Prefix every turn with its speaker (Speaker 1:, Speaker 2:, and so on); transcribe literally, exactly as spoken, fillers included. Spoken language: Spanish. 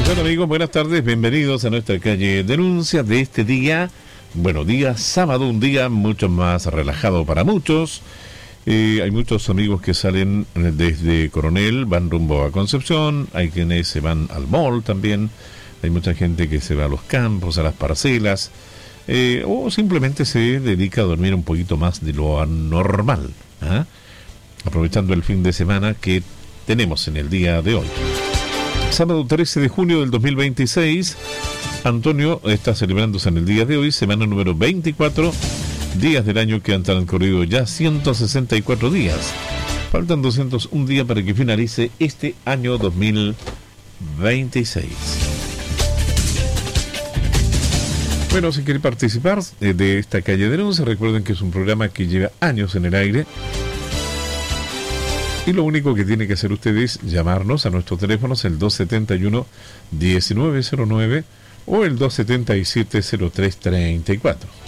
Speaker 1: Bueno amigos, buenas tardes, bienvenidos a nuestra calle Denuncia de este día, bueno, día sábado, un día mucho más relajado para muchos. Eh, hay muchos amigos que salen desde Coronel, van rumbo a Concepción, hay quienes se van al mall también, hay mucha gente que se va a los campos, a las parcelas, eh, o simplemente se dedica a dormir un poquito más de lo normal, ¿eh? aprovechando el fin de semana que tenemos en el día de hoy. Sábado trece de junio del dos mil veintiséis, Antonio está celebrándose en el día de hoy, semana número veinticuatro, días del año que han transcurrido ya ciento sesenta y cuatro días. Faltan doscientos un días para que finalice este año dos mil veintiséis. Bueno, si quieren participar de esta calle Denuncia, recuerden que es un programa que lleva años en el aire. Y lo único que tiene que hacer ustedes es llamarnos a nuestros teléfonos, el dos setenta y uno, diecinueve cero nueve o el dos setenta y siete, cero tres treinta y cuatro.